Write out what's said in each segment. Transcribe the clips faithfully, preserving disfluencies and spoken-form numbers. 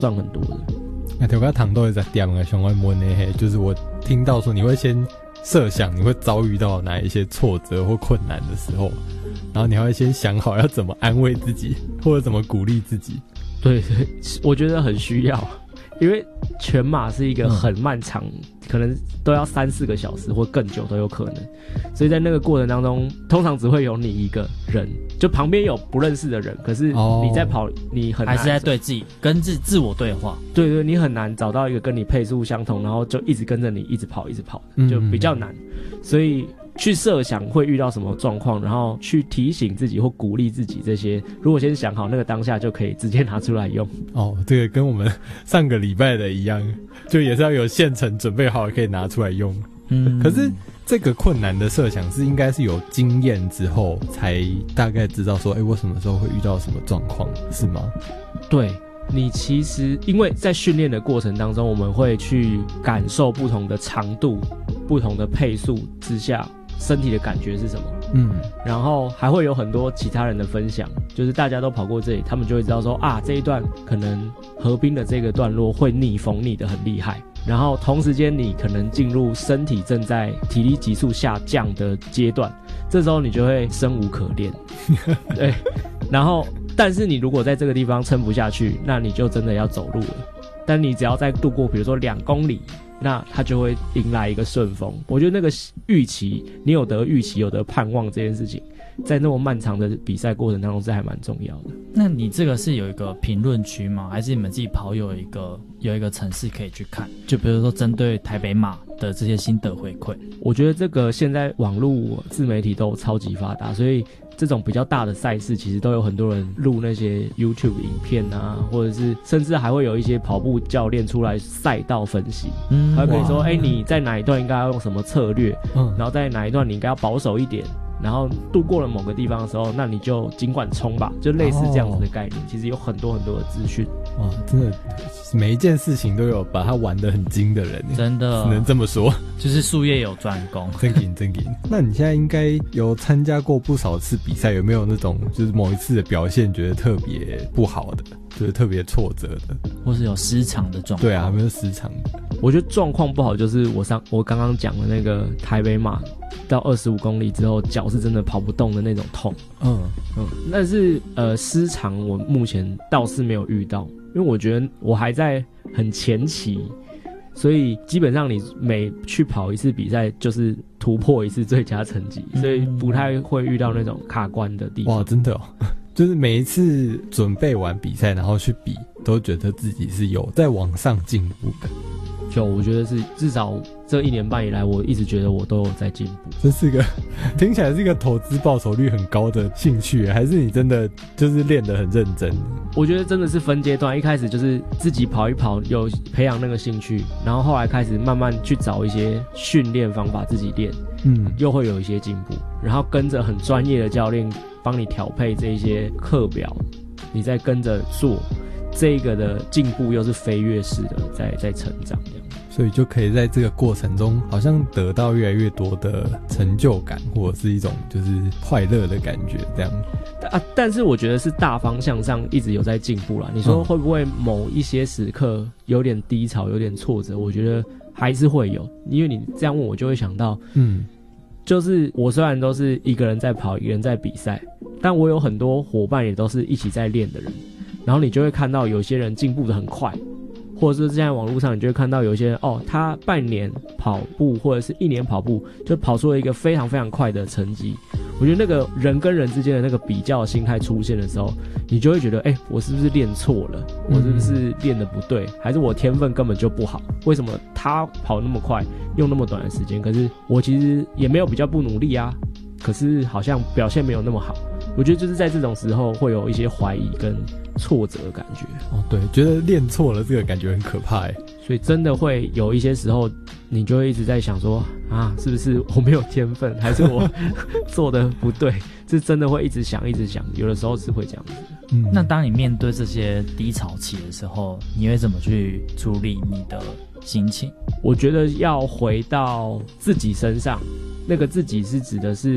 算很多的。 那条个糖豆也在点啊，相关问的嘿，就是我听到说你会先设想你会遭遇到哪一些挫折或困难的时候，然后你还会先想好要怎么安慰自己，或者怎么鼓励自己。 对对，我觉得很需要，因为全马是一个很漫长，嗯、可能都要三四个小时或更久都有可能，所以在那个过程当中，通常只会有你一个人，就旁边有不认识的人，可是你在跑，哦、你很难还是在对自己跟自自我对话。 对对，你很难找到一个跟你配速相同，然后就一直跟着你一直跑一直跑，就比较难，嗯、所以。去设想会遇到什么状况，然后去提醒自己或鼓励自己，这些如果先想好，那个当下就可以直接拿出来用。 哦，这个跟我们上个礼拜的一样，就也是要有现成准备好可以拿出来用。嗯，可是这个困难的设想是应该是有经验之后才大概知道说，哎、欸，我什么时候会遇到什么状况，是吗？ 对。你其实因为在训练的过程当中，我们会去感受不同的长度、不同的配速之下身体的感觉是什么，嗯，然后还会有很多其他人的分享，就是大家都跑过这里，他们就会知道说啊，这一段可能河滨的这个段落会逆风逆得很厉害，然后同时间你可能进入身体正在体力急速下降的阶段，这时候你就会生无可恋，对，然后但是你如果在这个地方撑不下去，那你就真的要走路了。但你只要再度过比如说两公里，那它就会迎来一个顺风。我觉得那个预期，你有得预期有得盼望这件事情，在那么漫长的比赛过程当中是还蛮重要的。 那你这个是有一个评论区吗？还是你们自己跑友有一个有一个程式可以去看？就比如说针对台北马的这些心得回馈。 我觉得这个现在网络自媒体都超级发达，所以这种比较大的赛事其实都有很多人录那些 YouTube 影片啊，或者是甚至还会有一些跑步教练出来赛道分析，嗯，他会跟你说，哎、欸，你在哪一段应该要用什么策略，嗯，然后在哪一段你应该要保守一点，然后度过了某个地方的时候，那你就尽管冲吧，就类似这样子的概念。哦、其实有很多很多的资讯。 哇，真的，每一件事情都有把它玩得很精的人， 真的， 只能这么说， 就是术业有专攻， 真劲真劲。那你现在应该有参加过不少次比赛，有没有那种就是某一次的表现觉得特别不好的，就是特别挫折的， 或是有失常的状况？ 对啊，有没有失常的？ 我觉得状况不好就是我上我刚刚讲的那个台北马到二十五公里之后，脚是真的跑不动的那种痛。嗯嗯，但是呃失常我目前倒是没有遇到。因为我觉得我还在很前期，所以基本上你每去跑一次比赛就是突破一次最佳成绩，所以不太会遇到那种卡关的地方。 哇，真的哦，就是每一次准备完比赛然后去比，都觉得自己是有在往上进步的。 就我觉得是至少这一年半以来，我一直觉得我都有在进步。 这是一个听起来是一个投资报酬率很高的兴趣，还是你真的就是练得很认真？ 我觉得真的是分阶段，一开始就是自己跑一跑，有培养那个兴趣，然后后来开始慢慢去找一些训练方法自己练，嗯，又会有一些进步，然后跟着很专业的教练帮你调配这一些课表，你再跟着做。这个的进步又是飞跃式的在在成长这样， 所以就可以在这个过程中好像得到越来越多的成就感，或者是一种就是快乐的感觉这样啊。但是我觉得是大方向上一直有在进步啦。你说会不会某一些时刻有点低潮有点挫折，我觉得还是会有。因为你这样问我就会想到，嗯，就是我虽然都是一个人在跑一个人在比赛，但我有很多伙伴也都是一起在练的人，然后你就会看到有些人进步得很快，或者是现在网络上你就会看到有些人哦，他半年跑步或者是一年跑步就跑出了一个非常非常快的成绩。我觉得那个人跟人之间的那个比较心态出现的时候，你就会觉得哎、欸，我是不是练错了？我是不是练得不对？还是我天分根本就不好？为什么他跑那么快，用那么短的时间，可是我其实也没有比较不努力啊，可是好像表现没有那么好。我觉得就是在这种时候会有一些怀疑跟挫折的感觉。 哦，对，觉得练错了这个感觉很可怕耶。 所以真的会有一些时候，你就会一直在想说啊，是不是我没有天分，还是我做的不对？是真的会一直想，一直想，有的时候是会这样子的。 嗯，那当你面对这些低潮期的时候，你会怎么去处理你的心情？ 我觉得要回到自己身上，那个自己是指的是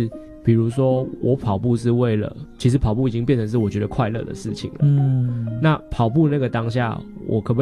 比如说我跑步是为了，其实跑步已经变成是我觉得快乐的事情了。嗯，那跑步那个当下，我可不可以